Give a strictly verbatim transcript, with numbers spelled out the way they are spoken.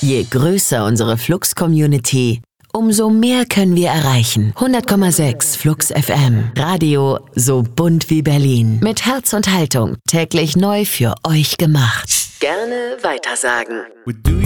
Je größer unsere Flux-Community, umso mehr können wir erreichen. hundert Komma sechs Flux F M. Radio so bunt wie Berlin. Mit Herz und Haltung. Täglich neu für euch gemacht. Gerne weitersagen.